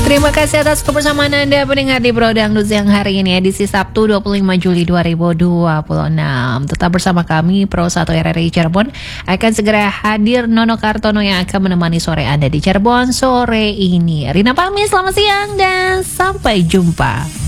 Terima kasih atas kebersamaan Anda pendengar di Bro Dangdut siang hari ini edisi Sabtu 25 Juli 2026. Tetap bersama kami Pro 1 RRI Cirebon. Akan segera hadir Nono Kartono yang akan menemani sore Anda di Cirebon sore ini. Rina pamit, selamat siang dan sampai jumpa.